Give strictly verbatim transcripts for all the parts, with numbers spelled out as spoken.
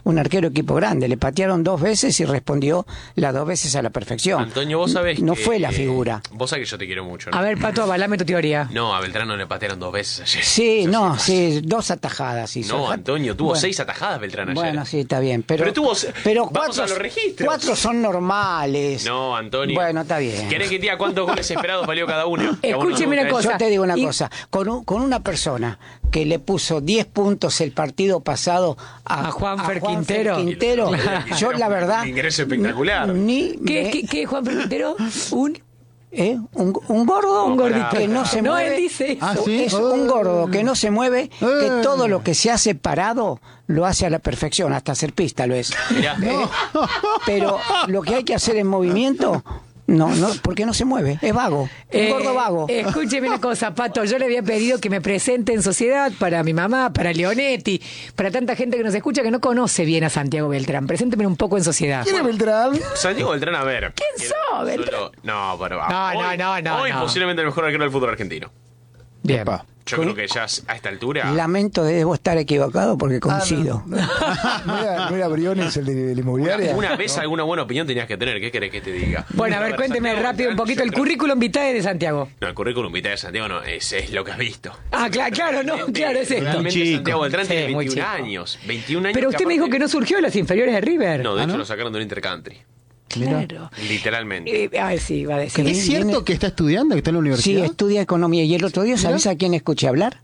un arquero equipo grande. Le patearon dos veces y respondió las dos veces a la perfección. Antonio, vos sabés No que, fue la figura. Vos sabés que yo te quiero mucho, ¿no? A ver, Pato, avalame tu teoría. No, a Beltrán no le patearon dos veces ayer. Sí, Eso no, sí, sí, dos atajadas hizo. No, Antonio, tuvo Bueno. seis atajadas Beltrán ayer. Bueno, sí, está bien. Pero, Pero tuvo- pero vamos cuatro, a los registros. cuatro son normales. No, Antonio. Bueno, está bien. ¿Querés que te diga cuántos goles esperados valió cada uno? Que a vos no Escúcheme te una gusta cosa. Yo te digo una Y- cosa, con, un- con una persona que le puso diez puntos el partido pasado a, A Juanfer Juanfer Quintero. Quintero, Claro. yo la verdad... Un ingreso espectacular. Ni ¿Qué, me- qué, qué, Juan Quintero? Un... ¿eh? un, un gordo Un gordito. que no se No, mueve. él dice eso. Ah, ¿sí? Es un gordo que no se mueve, que Eh. todo lo que se hace parado lo hace a la perfección, hasta hacer pista lo es. Mirá. Eh, pero lo que hay que hacer en movimiento, no, no, porque no se mueve, es vago, un Eh, gordo vago. Escúcheme una cosa, Pato. Yo le había pedido que me presente en sociedad para mi mamá, para Leonetti, para tanta gente que nos escucha que no conoce bien a Santiago Beltrán. Presénteme un poco en sociedad. ¿Quién es Beltrán? Santiago Beltrán, a ver. ¿Quién sos, Beltrán? Solo- No, pero No, hoy, no, no, no, Hoy no. posiblemente el mejor arquero del fútbol argentino. Bien. Epa. Yo Con- creo que ya a esta altura. Lamento de debo estar equivocado porque coincido. ¿No era, no era Briones el de la inmobiliaria? Una vez alguna buena opinión tenías que tener. ¿Qué querés que te diga? Bueno, a ver, cuénteme Santiago rápido un Beltrán, poquito yo el creo- currículum vitae de Santiago. No, el currículum vitae de Santiago no, es, es lo que has visto. Ah, claro, claro, no, claro, es esto. Realmente chico. Santiago Beltrán Sí, tiene muy veintiún chico. años. veintiún años. Pero usted me dijo que no surgió de las inferiores de River. No, de ¿Ah, hecho no? lo sacaron de un intercountry. Claro. Literalmente. Eh, a ver, sí, va a decir. ¿Es cierto que está estudiando, que está en la Sí, universidad? estudia economía. Y el otro día, ¿sabes a quién escuché hablar?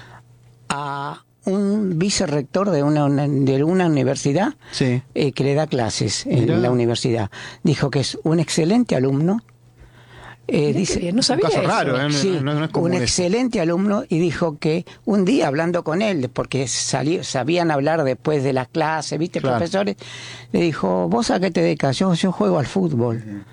A un vicerrector de una, una- de una universidad Sí. eh, que le da clases en Mirá. la universidad. Dijo que es un excelente alumno. Eh, Mirá dice, qué bien, no sabía caso eso. raro, ¿eh? No- Sí, no- no es común un eso. excelente alumno, y dijo que un día hablando con él, porque salió, sabían hablar después de las clases, ¿viste, Claro. profesores? Le dijo, ¿vos a qué te dedicas? Yo, yo juego al fútbol.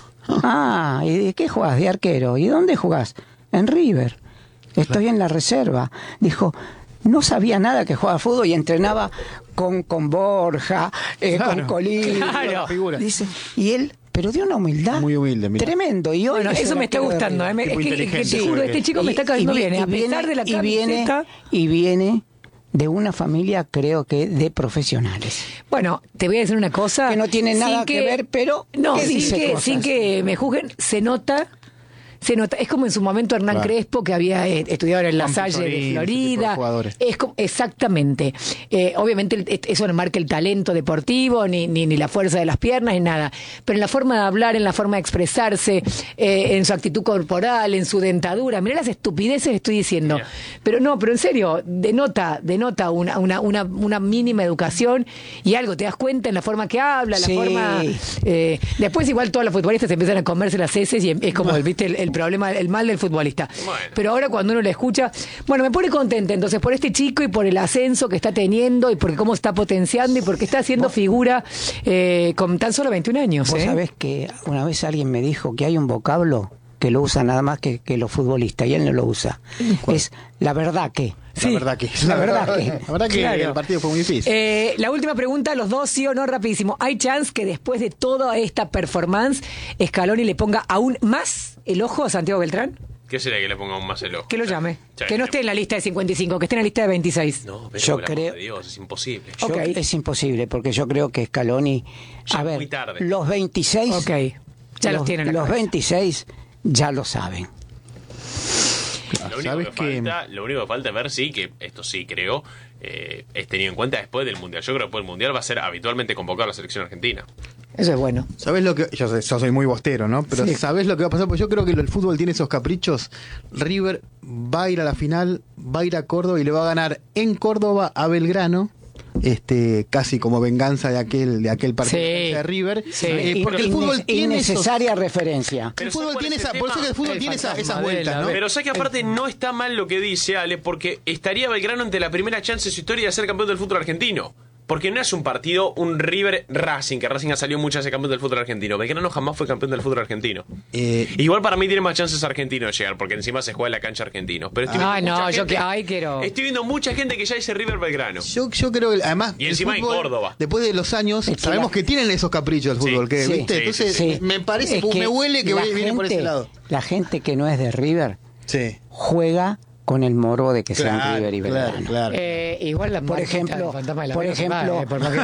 Ah, ¿y de qué jugás? De arquero. ¿Y dónde jugás? En River. Estoy en la reserva. Dijo, no sabía nada que jugaba al fútbol y entrenaba con, con Borja, eh, Claro. con Colín. Claro. Figura. Dice, y él, pero de una humildad Muy humilde, mira. tremendo. Y hoy Bueno, es eso el me está arquero de gustando. River. ¿eh? Me- Es Tipo que, que inteligente, te juro, sí. este chico me está Y- cayendo y vi- bien. ¿eh? y A pesar viene- de la y viene, camiseta. y viene de una familia, creo que, de profesionales. Bueno, te voy a decir una cosa. Que no tiene sin nada que ver, pero No, que sin dice que, cosas. sin que me juzguen, se nota. Se nota, es como en su momento Hernán Claro. Crespo, que había eh, estudiado en La Juan Salle Pizorín, de ese tipo de Florida. jugadores. Es como- exactamente. Eh, obviamente el- eso no marca el talento deportivo, ni, ni, ni la fuerza de las piernas, ni nada. Pero en la forma de hablar, en la forma de expresarse, eh, en su actitud corporal, en su dentadura. Mirá las estupideces que estoy diciendo. Mira. Pero no, pero en serio, denota, denota una, una, una, una mínima educación y algo, te das cuenta en la forma que habla, la Sí. forma... eh, después igual todos los futbolistas empiezan a comerse las heces y es como, viste, el, el problema, el mal del futbolista. Bueno. Pero ahora cuando uno le escucha, bueno, me pone contenta entonces por este chico y por el ascenso que está teniendo y por cómo está potenciando y porque está haciendo figura eh, con tan solo veintiún años. Vos ¿eh? sabés que una vez alguien me dijo que hay un vocablo que lo usa nada más que, que los futbolistas y él no lo usa. Es la verdad que. La verdad que... La verdad que- La verdad que Claro. el partido fue muy difícil. Eh, la última pregunta, los dos, sí o no, rapidísimo. ¿Hay chance que después de toda esta performance, Scaloni le ponga aún más el ojo a Santiago Beltrán? ¿Qué sería que le ponga aún más el ojo? Que lo llame. Sí. Que no esté en la lista de cincuenta y cinco, que esté en la lista de veintiséis. No, pero Yo por el amor creo- de Dios, es imposible. Yo- Ok. Es imposible, porque yo creo que Scaloni. Ya a ver, muy tarde. los veintiséis. Ok. Ya los, los, tienen en la los cabeza. veintiséis ya lo saben. Lo único, ¿Sabes que qué? falta, lo único que falta es ver, sí, que esto sí creo, eh, es tenido en cuenta después del Mundial. Yo creo que después del Mundial va a ser habitualmente convocado a la selección argentina. Eso es bueno. ¿Sabes lo que.? Yo, sé- yo soy muy bostero, ¿no? Pero Sí. ¿sabes lo que va a pasar? Pues yo creo que el fútbol tiene esos caprichos. River va a ir a la final, va a ir a Córdoba y le va a ganar en Córdoba a Belgrano. Este, casi como venganza de aquel, de aquel partido Sí. de River. Sí. Eh, porque el Inne- fútbol tiene esos, innecesaria referencia. el Pero fútbol ¿sabes cuál tiene es el esa, por eso tema? que el fútbol El tiene esa- fantasma esas de vueltas, la- ¿no? Pero sé que aparte no está mal lo que dice Ale, porque estaría Belgrano ante la primera chance de su historia de ser campeón del fútbol argentino. Porque no es un partido, un River Racing, que Racing ha salido muchas veces campeón del fútbol argentino. Belgrano jamás fue campeón del fútbol argentino. Eh, Igual para mí tiene más chances argentinos de llegar, porque encima se juega en la cancha argentino. Pero estoy Ah, viendo no, mucha yo gente- que- ay, quiero- Estoy viendo mucha gente que ya dice River Belgrano. Yo, yo creo que además Y el encima en fútbol, Córdoba. después de los años Es que sabemos la- que tienen esos caprichos del Sí, fútbol, que, sí, ¿viste? sí, Entonces Sí. me parece, Es me huele que la viene por ese gente- lado. La gente que no es de River Sí. juega con el morbo de que sean Claro, River y claro, Belgrano. claro. Eh, igual la Por marquita ejemplo, del fantasma de la por Vega se ejemplo, paga, eh, por más que